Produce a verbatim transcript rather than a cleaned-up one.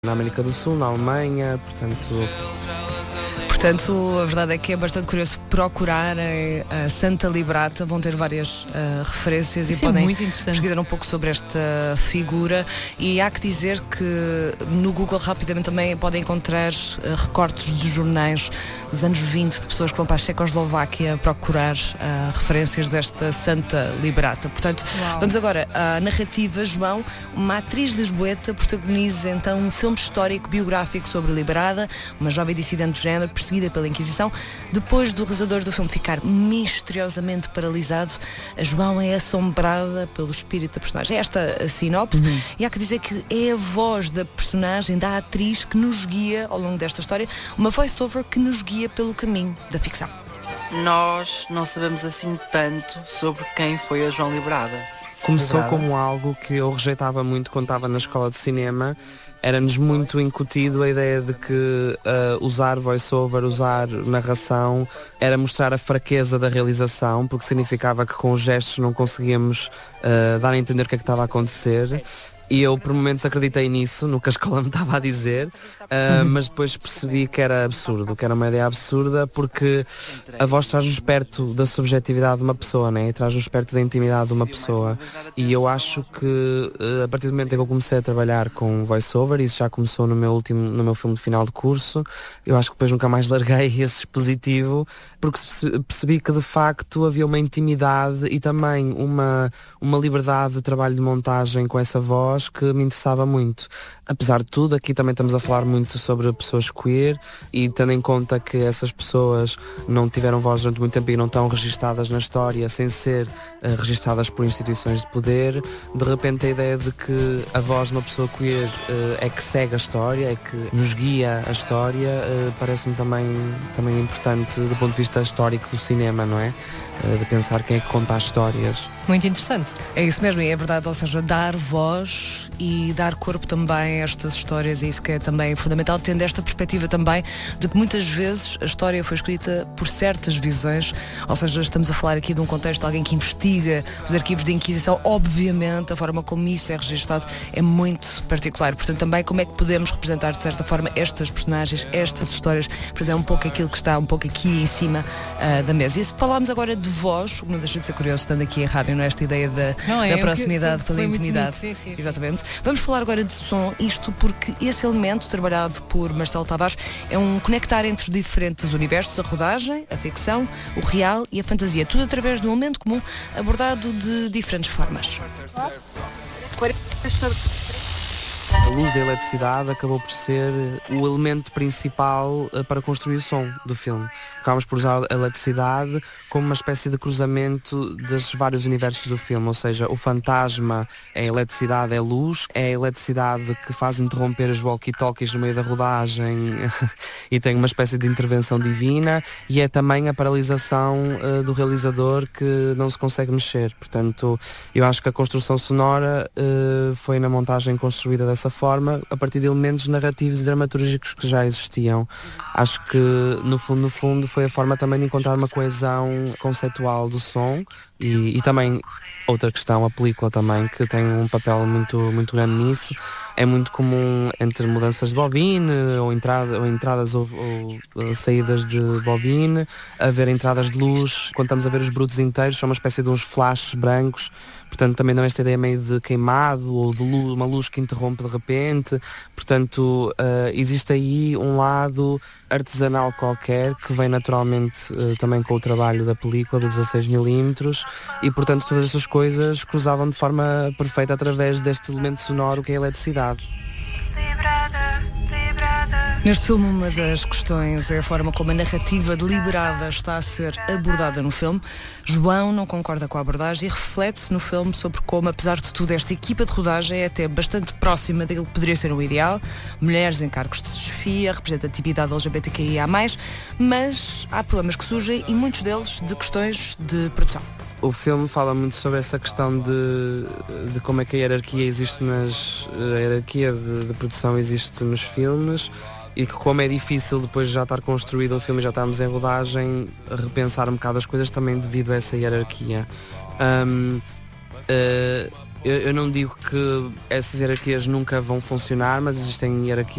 na América do Sul, na Alemanha, portanto... Portanto, a verdade é que é bastante curioso procurar a Santa Librata, vão ter várias uh, referências Isso e é podem muito interessante. pesquisar um pouco sobre esta figura, e há que dizer que no Google rapidamente também podem encontrar uh, recortes de jornais dos anos vinte de pessoas que vão para a Checoslováquia procurar uh, referências desta Santa Librata. Portanto, Uau. Vamos agora à narrativa. João, uma atriz lisboeta, protagoniza então um filme histórico biográfico sobre Liberada, uma jovem dissidente de género perseguida pela Inquisição. Depois do realizador do filme ficar misteriosamente paralisado, a João é assombrada pelo espírito da personagem. É esta a sinopse, uhum. E há que dizer que é a voz da personagem, da atriz, que nos guia ao longo desta história, uma voice-over que nos guia pelo caminho da ficção. Nós não sabemos assim tanto sobre quem foi a João Liberada. Começou Liberada. como algo que eu rejeitava muito quando estava na escola de cinema. Era-nos muito incutido a ideia de que uh, usar voice-over, usar narração, era mostrar a fraqueza da realização, porque significava que com os gestos não conseguíamos uh, dar a entender o que é que estava a acontecer. E eu por momentos acreditei nisso, no que a escola me estava a dizer, uh, mas depois percebi que era absurdo, que era uma ideia absurda, porque a voz traz-nos perto da subjetividade de uma pessoa, né? Traz-nos perto da intimidade de uma pessoa. E eu acho que uh, a partir do momento em que eu comecei a trabalhar com voice-over, isso já começou no meu último, no meu filme de final de curso, eu acho que depois nunca mais larguei esse dispositivo, porque percebi que de facto havia uma intimidade e também uma, uma liberdade de trabalho de montagem com essa voz que me interessava muito. Apesar de tudo, aqui também estamos a falar muito sobre pessoas queer, e tendo em conta que essas pessoas não tiveram voz durante muito tempo e não estão registadas na história sem ser uh, registadas por instituições de poder, de repente a ideia de que a voz de uma pessoa queer uh, é que segue a história, é que nos guia a história, uh, parece-me também, também importante do ponto de vista histórico do cinema, não é? Uh, de pensar quem é que conta as histórias. Muito interessante. É isso mesmo, e é verdade, ou seja, dar voz e dar corpo também a estas histórias, é isso que é também fundamental, tendo esta perspectiva também de que muitas vezes a história foi escrita por certas visões, ou seja, estamos a falar aqui de um contexto de alguém que investiga os arquivos da Inquisição, obviamente a forma como isso é registado é muito particular, portanto também como é que podemos representar de certa forma estas personagens, estas histórias, portanto é um pouco aquilo que está um pouco aqui em cima uh, da mesa. E se falarmos agora de voz, não deixa de ser curioso estando aqui em rádio, não é? Esta ideia da, não, é, da é proximidade foi, pela foi intimidade. Sim, sim, exatamente. Sim. Vamos falar agora de som, isto porque esse elemento trabalhado por Marcelo Tavares é um conectar entre diferentes universos, a rodagem, a ficção, o real e a fantasia, tudo através de um elemento comum abordado de diferentes formas. A luz e a eletricidade acabou por ser o elemento principal para construir o som do filme. Acabamos por usar a eletricidade como uma espécie de cruzamento desses vários universos do filme, ou seja, o fantasma é a eletricidade, é luz, é a eletricidade que faz interromper os walkie-talkies no meio da rodagem e tem uma espécie de intervenção divina, e é também a paralisação uh, do realizador que não se consegue mexer. Portanto, eu acho que a construção sonora uh, foi na montagem construída dessa forma, a partir de elementos narrativos e dramatúrgicos que já existiam. Acho que no fundo, no fundo foi a forma também de encontrar uma coesão conceitual do som, e, e também outra questão, a película também, que tem um papel muito, muito grande nisso. É muito comum entre mudanças de bobine ou, entrada, ou entradas ou, ou saídas de bobine haver entradas de luz. Quando estamos a ver os brutos inteiros, são uma espécie de uns flashes brancos, portanto também dá esta ideia meio de queimado ou de luz, uma luz que interrompe de repente. Portanto uh, existe aí um lado artesanal qualquer que vem naturalmente uh, também com o trabalho da película de dezasseis milímetros, e portanto todas essas coisas cruzavam de forma perfeita através deste elemento sonoro que é a eletricidade. Neste filme, uma das questões é a forma como a narrativa deliberada está a ser abordada no filme. João não concorda com a abordagem e reflete-se no filme sobre como, apesar de tudo, esta equipa de rodagem é até bastante próxima daquilo que poderia ser o ideal. Mulheres em cargos de chefia, representatividade L G B T Q I A mais, mas há problemas que surgem e muitos deles de questões de produção. O filme fala muito sobre essa questão de, de como é que a hierarquia existe nas a hierarquia de, de produção existe nos filmes, e que como é difícil depois de já estar construído um filme e já estarmos em rodagem repensar um bocado as coisas também devido a essa hierarquia. Um, uh, Eu, eu não digo que essas hierarquias nunca vão funcionar, mas existem hierarquias